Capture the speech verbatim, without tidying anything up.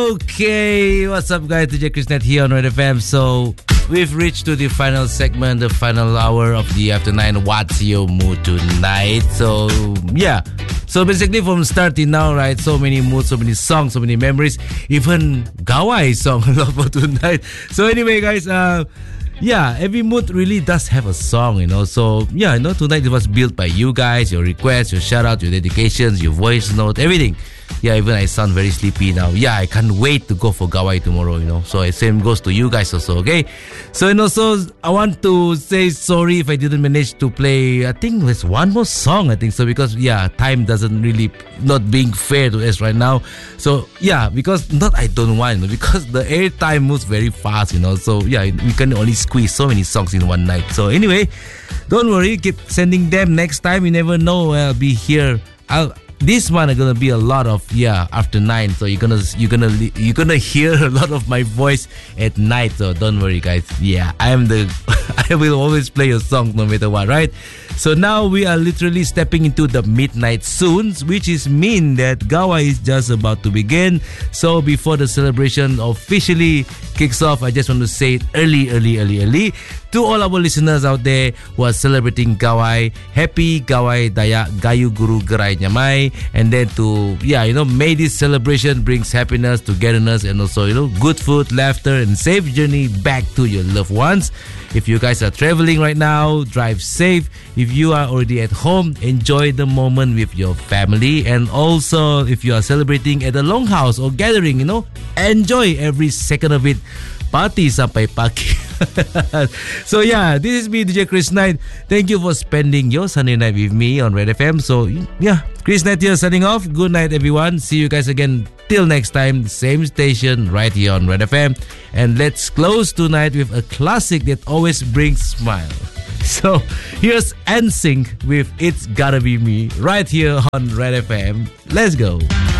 Okay, what's up guys, D J Chris Net here on Red F M. So we've reached to the final segment, the final hour of the After Nine. What's your mood tonight? So yeah, so basically from start till now, right, so many moods, so many songs, so many memories, even Gawai song a lot for tonight. So anyway guys, uh yeah, every mood really does have a song, you know. So yeah, you know, tonight it was built by you guys, your requests, your shout out, your dedications, your voice note, everything. Yeah, even I sound very sleepy now. Yeah, I can't wait to go for Gawai tomorrow, you know. So same goes to you guys also, okay? So, you know, so I want to say sorry if I didn't manage to play, I think there's one more song, I think so, because, yeah, time doesn't really, not being fair to us right now. So, yeah, because, not I don't want, you know, because the air time moves very fast, you know. So, yeah, we can only squeeze so many songs in one night. So, anyway, don't worry, keep sending them next time. You never know, I'll be here. I'll... This one are gonna be a lot of yeah after nine, so you're gonna you're gonna you're gonna hear a lot of my voice at night. So don't worry, guys. Yeah, I am the I will always play your song no matter what, right? So now we are literally stepping into the midnight soon, which is mean that Gawai is just about to begin. So before the celebration officially kicks off, I just want to say it early, early, early, early to all our listeners out there who are celebrating Gawai. Happy Gawai Daya Gayu Guru Gerai Nyamai. And then to, yeah, you know, may this celebration brings happiness, togetherness, and also, you know, good food, laughter, and safe journey back to your loved ones. If you guys are traveling right now, drive safe. If you are already at home, enjoy the moment with your family. And also, if you are celebrating at a longhouse or gathering, you know, enjoy every second of it. Party sampai pagi. So yeah, this is me, D J Chris Knight. Thank you for spending your Sunday night with me on Red F M. So yeah, Chris Knight here signing off. Good night everyone. See you guys again till next time. Same station right here on Red F M. And let's close tonight with a classic that always brings smile. So here's N Sync with It's Gotta Be Me right here on Red F M. Let's go.